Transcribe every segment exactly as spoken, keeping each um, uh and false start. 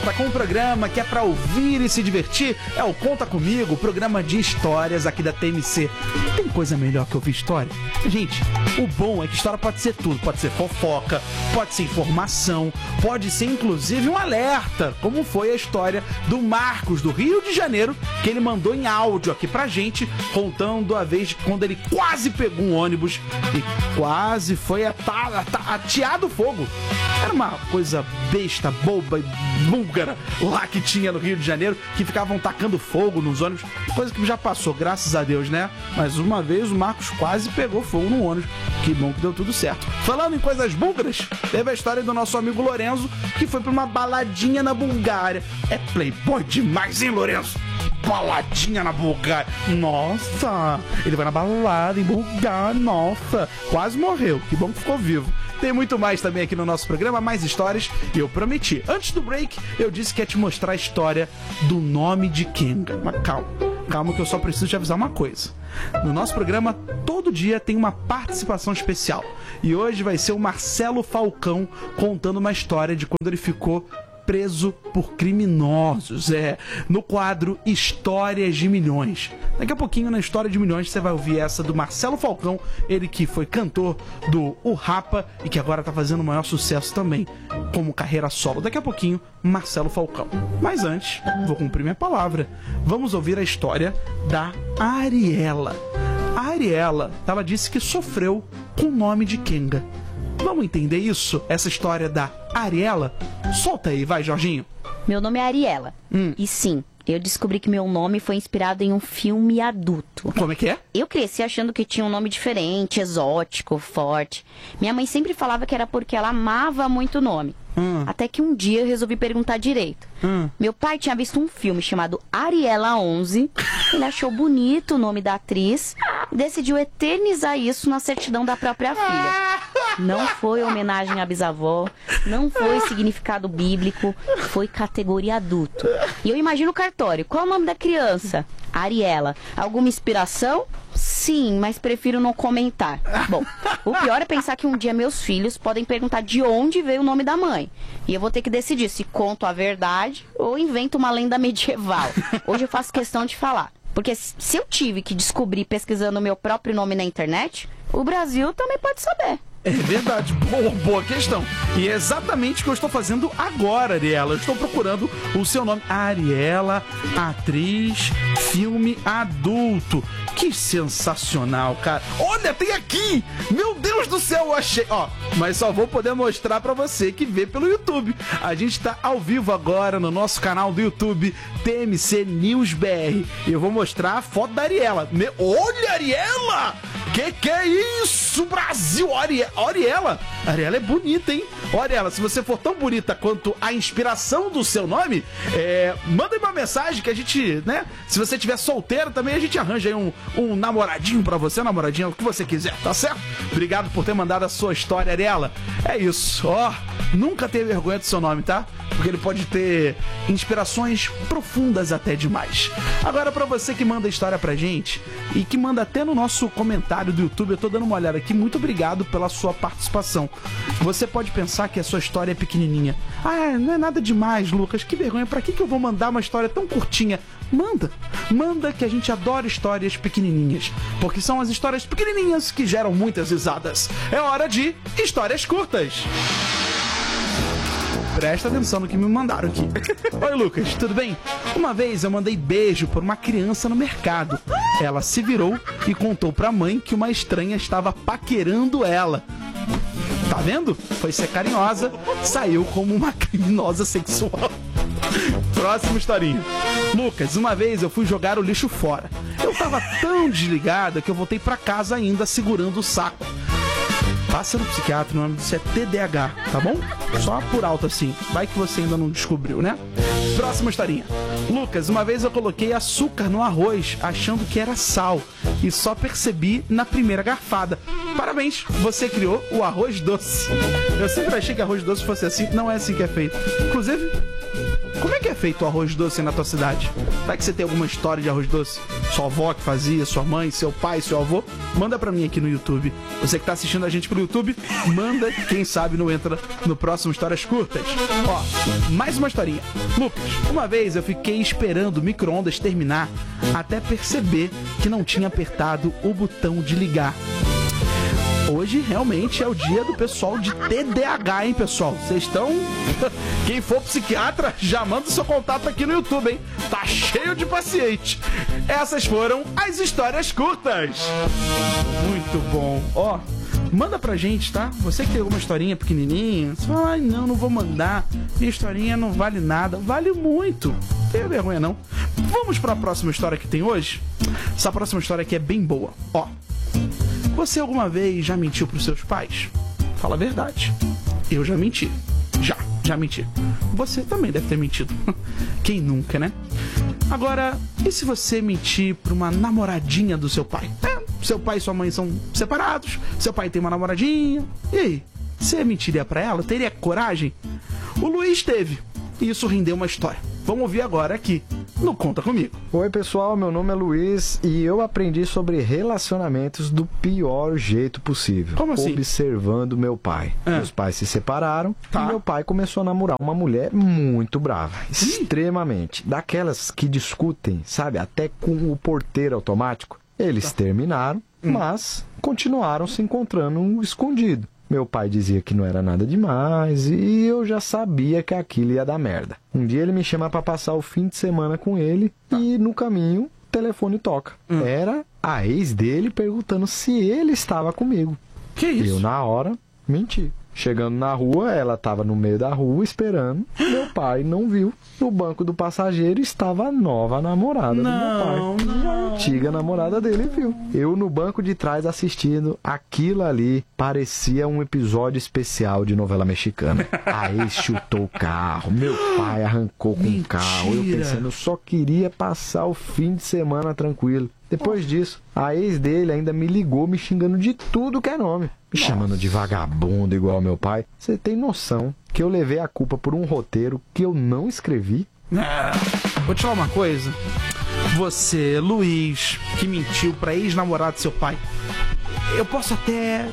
volta com um programa que é pra ouvir e se divertir. É o Conta Comigo, programa de histórias aqui da T M C. Tem coisa melhor que ouvir história? Gente, o bom é que história pode ser tudo. Pode ser fofoca, pode ser informação, pode ser inclusive um alerta, como foi a história do Marcos, do Rio de Janeiro, que ele mandou em áudio aqui pra gente, contando a vez de quando ele quase pegou um ônibus e quase foi ata- ata- ateado fogo. Era uma coisa besta, boba e búlgara lá que tinha no Rio de Janeiro, que ficavam tacando fogo nos ônibus, coisa que já passou, graças a Deus, né? Mas uma vez o Marcos quase pegou fogo no ônibus. Que bom que deu tudo certo. Falando em coisas búlgaras, teve a história do nosso amigo Lorenzo, que foi pra uma baladinha na Bulgária. É playboy demais, hein, Lorenzo? Baladinha na Bulgária. Nossa, ele vai na balada em Bulgária, nossa. Quase morreu, que bom que ficou vivo. Tem muito mais também aqui no nosso programa, mais histórias. E eu prometi, antes do break, eu disse que ia te mostrar a história do nome de Kenga. Mas calma, calma que eu só preciso te avisar uma coisa. No nosso programa, todo dia tem uma participação especial. E hoje vai ser o Marcelo Falcão contando uma história de quando ele ficou preso por criminosos, é, no quadro Histórias de Milhões. Daqui a pouquinho, na História de Milhões, você vai ouvir essa do Marcelo Falcão, ele que foi cantor do O Rapa e que agora tá fazendo o maior sucesso também, como carreira solo. Daqui a pouquinho, Marcelo Falcão. Mas antes, vou cumprir minha palavra. Vamos ouvir a história da Ariela. A Ariela, ela disse que sofreu com o nome de Kenga. Vamos entender isso? Essa história da Ariela? Solta aí, vai, Jorginho. Meu nome é Ariela. Hum. E sim, eu descobri que meu nome foi inspirado em um filme adulto. Como é que é? Eu cresci achando que tinha um nome diferente, exótico, forte. Minha mãe sempre falava que era porque ela amava muito o nome. Hum. Até que um dia eu resolvi perguntar direito. Hum. Meu pai tinha visto um filme chamado Ariela onze. Ele achou bonito o nome da atriz e decidiu eternizar isso na certidão da própria filha. Não foi homenagem à bisavó, não foi significado bíblico, foi categoria adulto. E eu imagino o cartório. Qual é o nome da criança? Ariela. Alguma inspiração? Sim, mas prefiro não comentar. Bom, o pior é pensar que um dia meus filhos podem perguntar de onde veio o nome da mãe. E eu vou ter que decidir se conto a verdade ou invento uma lenda medieval. Hoje eu faço questão de falar. Porque se eu tive que descobrir pesquisando o meu próprio nome na internet, o Brasil também pode saber. É verdade, boa, boa questão. E é exatamente o que eu estou fazendo agora, Ariela. Eu estou procurando o seu nome. Ariela, atriz, filme adulto. Que sensacional, cara. Olha, tem aqui! Meu Deus do céu, eu achei. Ó, mas só vou poder mostrar pra você que vê pelo YouTube. A gente tá ao vivo agora no nosso canal do YouTube, T M C News B R. E eu vou mostrar a foto da Ariela. Me... Olha, Ariela! Que que é isso, Brasil? Ariela, Ariela, Ariela é bonita, hein? Ariela, se você for tão bonita quanto a inspiração do seu nome, é, manda aí uma mensagem que a gente, né? Se você estiver solteiro também, a gente arranja aí um, um namoradinho pra você, namoradinha, o que você quiser, tá certo? Obrigado por ter mandado a sua história, Ariela. É isso, ó. Nunca tenha vergonha do seu nome, tá? Porque ele pode ter inspirações profundas até demais. Agora, pra você que manda história pra gente e que manda até no nosso comentário do YouTube, eu tô dando uma olhada aqui, muito obrigado pela sua participação. Você pode pensar que a sua história é pequenininha. Ah, não é nada demais, Lucas, que vergonha, pra que que eu vou mandar uma história tão curtinha? Manda, manda, que a gente adora histórias pequenininhas, porque são as histórias pequenininhas que geram muitas risadas. É hora de Histórias Curtas. Presta atenção no que me mandaram aqui. Oi, Lucas, tudo bem? Uma vez eu mandei beijo por uma criança no mercado. Ela se virou e contou pra mãe que uma estranha estava paquerando ela. Tá vendo? Foi ser carinhosa, saiu como uma criminosa sexual. Próxima historinha. Lucas, uma vez eu fui jogar o lixo fora. Eu tava tão desligada que eu voltei pra casa ainda segurando o saco. Passa no psiquiatra, o nome disso é T D A H, tá bom? Só por alto assim, vai que você ainda não descobriu, né? Próxima historinha. Lucas, uma vez eu coloquei açúcar no arroz achando que era sal e só percebi na primeira garfada. Parabéns, você criou o arroz doce. Eu sempre achei que arroz doce fosse assim, não é assim que é feito. Inclusive, como é que é feito o arroz doce na tua cidade? Será que você tem alguma história de arroz doce? Sua avó que fazia, sua mãe, seu pai, seu avô? Manda pra mim aqui no YouTube. Você que tá assistindo a gente pelo YouTube, manda, quem sabe não entra no próximo Histórias Curtas. Ó, mais uma historinha. Lucas, uma vez eu fiquei esperando o micro-ondas terminar até perceber que não tinha apertado o botão de ligar. Hoje realmente é o dia do pessoal de T D A H, hein, pessoal? Vocês estão... Quem for psiquiatra, já manda o seu contato aqui no YouTube, hein? Tá cheio de paciente. Essas foram as histórias curtas. Muito bom. Ó, manda pra gente, tá? Você que tem alguma historinha pequenininha, você fala, ai, não, não vou mandar. Minha historinha não vale nada. Vale muito. Não tenha vergonha, não. Vamos pra próxima história que tem hoje? Essa próxima história aqui é bem boa. Ó. Você alguma vez já mentiu pros seus pais? Fala a verdade. Eu já menti. Já, já menti. Você também deve ter mentido. Quem nunca, né? Agora, e se você mentir pra uma namoradinha do seu pai? É, seu pai e sua mãe são separados, seu pai tem uma namoradinha. E aí? Você mentiria pra ela? Teria coragem? O Luiz teve. E isso rendeu uma história. Vamos ouvir agora aqui no Conta Comigo. Oi pessoal, meu nome é Luiz e eu aprendi sobre relacionamentos do pior jeito possível. Como assim? Observando meu pai. É. Meus pais se separaram tá. e meu pai começou a namorar uma mulher muito brava. Ih. Extremamente. Daquelas que discutem, sabe, até com o porteiro automático. Eles tá. terminaram, hum. mas continuaram se encontrando escondido. Meu pai dizia que não era nada demais e eu já sabia que aquilo ia dar merda. Um dia ele me chama para passar o fim de semana com ele e no caminho o telefone toca. Hum. Era a ex dele perguntando se ele estava comigo. Que isso? Eu na hora menti. Chegando na rua, ela estava no meio da rua esperando. Meu pai não viu. No banco do passageiro estava a nova namorada não, do meu pai. Não. E a antiga namorada dele viu. Eu no banco de trás assistindo. Aquilo ali parecia um episódio especial de novela mexicana. A ex chutou o carro. Meu pai arrancou com o carro. Eu pensando, eu só queria passar o fim de semana tranquilo. Depois disso, a ex dele ainda me ligou me xingando de tudo que é nome. Me Nossa. chamando de vagabundo igual meu pai. Você tem noção que eu levei a culpa por um roteiro que eu não escrevi? Ah, vou te falar uma coisa. Você, Luiz, que mentiu pra ex-namorado do seu pai, eu posso até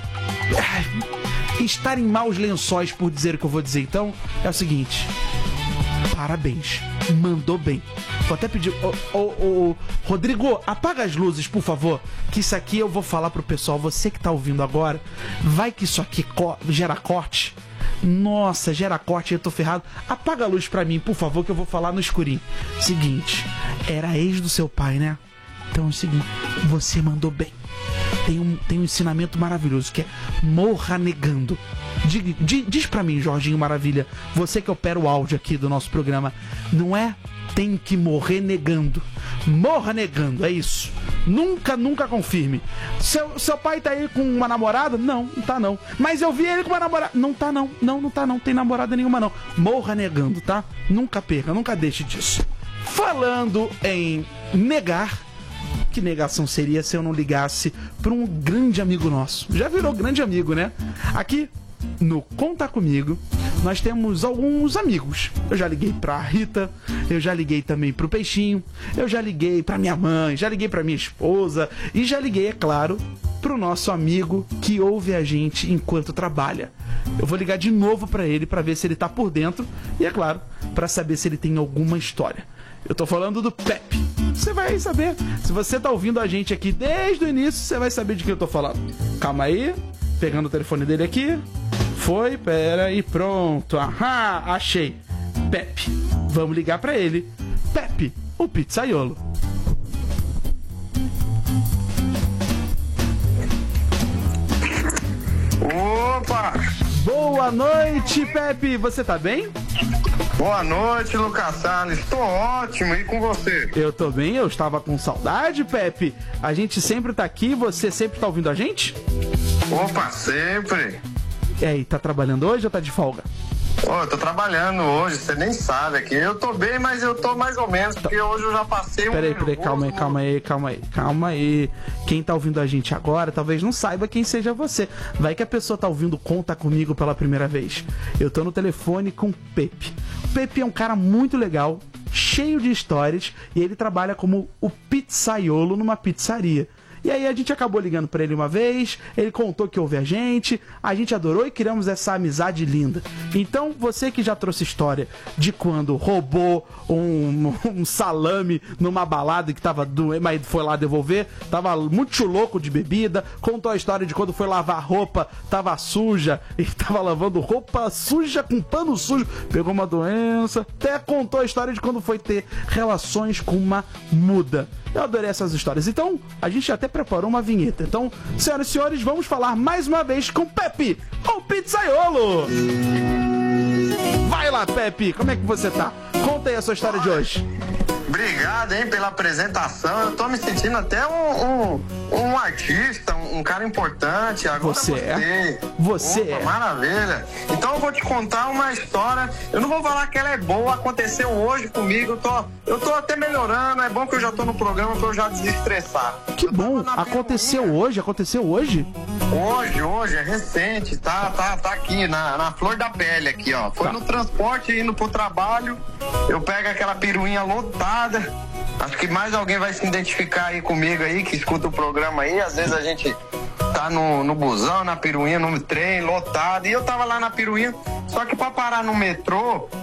ah, estar em maus lençóis por dizer o que eu vou dizer. Então, é o seguinte. Parabéns. Mandou bem. Vou até pedir... Ô, ô, ô, Rodrigo, apaga as luzes, por favor. Que isso aqui eu vou falar pro pessoal. Você que tá ouvindo agora, vai que isso aqui co- gera corte. Nossa, gera corte, eu tô ferrado. Apaga a luz pra mim, por favor, que eu vou falar no escurinho. Seguinte, era ex do seu pai, né? Então é o seguinte, você mandou bem. Tem um, tem um ensinamento maravilhoso que é morra negando. Diz, diz, diz pra mim, Jorginho Maravilha, você que opera o áudio aqui do nosso programa, não é tem que morrer negando. Morra negando, é isso. Nunca, nunca confirme. Seu, seu pai tá aí com uma namorada? Não, não tá não. Mas eu vi ele com uma namorada. Não tá não, não, não tá não. Tem namorada nenhuma não. Morra negando, tá? Nunca perca, nunca deixe disso. Falando em negar, que negação seria se eu não ligasse para um grande amigo nosso? Já virou grande amigo, né? Aqui no Conta Comigo, nós temos alguns amigos. Eu já liguei pra Rita, eu já liguei também pro Peixinho, eu já liguei pra minha mãe, já liguei pra minha esposa e já liguei, é claro, pro nosso amigo que ouve a gente enquanto trabalha. Eu vou ligar de novo pra ele pra ver se ele tá por dentro e, é claro, pra saber se ele tem alguma história. Eu tô falando do Pepe. Você vai saber. Se você tá ouvindo a gente aqui desde o início, você vai saber de que eu tô falando. Calma aí, pegando o telefone dele aqui. Foi, pera e pronto. Ahá, achei. Pepe. Vamos ligar pra ele. Pepe, o pizzaiolo. Opa! Boa noite, Pepe. Você tá bem? Boa noite, Lucas Salles. Tô ótimo, e com você? Eu tô bem, eu estava com saudade, Pepe. A gente sempre tá aqui, você sempre tá ouvindo a gente? Opa, sempre. E aí, tá trabalhando hoje ou tá de folga? Ô, eu tô trabalhando hoje, você nem sabe aqui. Eu tô bem, mas eu tô mais ou menos, porque hoje eu já passei um... Peraí, peraí, calma aí, calma aí, calma aí, calma aí. Quem tá ouvindo a gente agora, talvez não saiba quem seja você. Vai que a pessoa tá ouvindo Conta Comigo pela primeira vez. Eu tô no telefone com o Pepe. O Pepe é um cara muito legal, cheio de histórias, e ele trabalha como o pizzaiolo numa pizzaria. E aí a gente acabou ligando pra ele uma vez, ele contou que ouve a gente, a gente adorou e criamos essa amizade linda. Então, você que já trouxe história de quando roubou um, um salame numa balada que tava doente, mas foi lá devolver, tava muito louco de bebida, contou a história de quando foi lavar roupa, tava suja, e tava lavando roupa suja com pano sujo, pegou uma doença, até contou a história de quando foi ter relações com uma muda. Eu adorei essas histórias. Então, a gente até preparou uma vinheta. Então, senhoras e senhores, vamos falar mais uma vez com Pepe, o pizzaiolo. Vai lá, Pepe, como é que você tá? Conta aí a sua história de hoje. Obrigado, hein, pela apresentação. Eu tô me sentindo até um, um, um artista, um, um cara importante. Agora Você você é? Você Opa, é. Maravilha. Então eu vou te contar uma história. Eu não vou falar que ela é boa, aconteceu hoje comigo. Eu tô, eu tô até melhorando. É bom que eu já tô no programa pra eu já desestressar. Que Eu bom, tava na aconteceu piruinha. hoje, aconteceu hoje? Hoje, hoje, é recente, tá, tá, tá aqui, na, na flor da pele aqui, ó. Foi Tá. no transporte, indo pro trabalho, eu pego aquela piruinha lotada. Acho que mais alguém vai se identificar aí comigo aí, que escuta o programa aí. Às vezes a gente tá no, no busão, na piruinha, no trem, lotado. E eu tava lá na piruinha, só que pra parar no metrô,